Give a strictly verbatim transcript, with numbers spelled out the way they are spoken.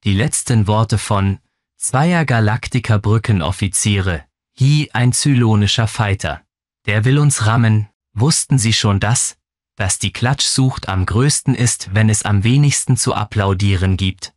Die letzten Worte von zweier Galaktiker-Brückenoffiziere. Hi, ein zylonischer Fighter. Der will uns rammen. Wussten Sie schon das? Dass die Klatschsucht am größten ist, wenn es am wenigsten zu applaudieren gibt.